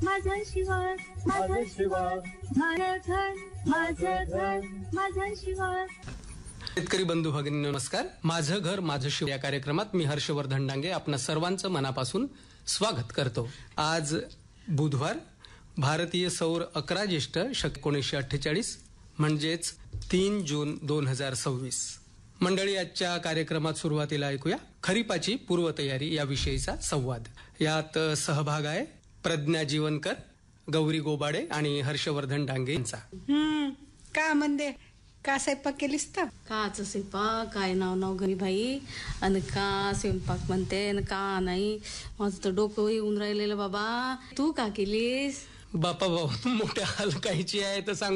माझं शिवार, माझं शिवार, माझं घर, माझं घर, माझं शिवार. शेतकरी बंधू भगिनी नमस्कार. माझं घर माझं शिवार या कार्यक्रमात मी हर्षवर्धन डांगे आपणा सर्वांचं मनापासून स्वागत करतो. आज बुधवार, भारतीय सौर 11 ज्येष्ठ 1948 म्हणजेच 3 जून 2026. मंडळी, आजच्या कार्यक्रमात सुरुवातीला ऐकूया खरीपाची पूर्वतयारी या विषयीचा संवाद. यात सहभाग आहे प्रज्ञा जीवनकर, गौरी गोबाडे आणि हर्षवर्धन डांगे यांचा. का म्हणते का स्वयंपाक केलीस तर? काच स्वयंपाक काय नाव घरी बाई, आणि का स्वयंपाक म्हणते आणि का नाही. माझं तर डोकं येऊन राहिलेलं बाबा. तू का केलीस? बापा मोठ्या हलकायची आहे तर सांग